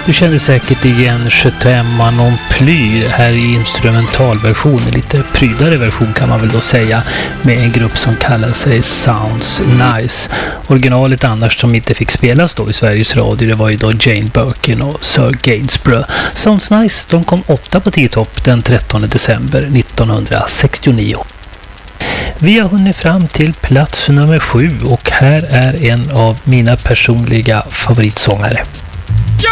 Du känner säkert igen Je t'aime non plus här i instrumentalversion, lite prydare version kan man väl då säga, med en grupp som kallar sig Sounds Nice. Originalet annars som inte fick spelas då i Sveriges Radio, det var ju då Jane Birkin och Sir Gainsborough. Sounds Nice, de kom 8 på 10-topp den 13 december 1969. Vi har hunnit fram till plats nummer 7 och här är en av mina personliga favoritsångare.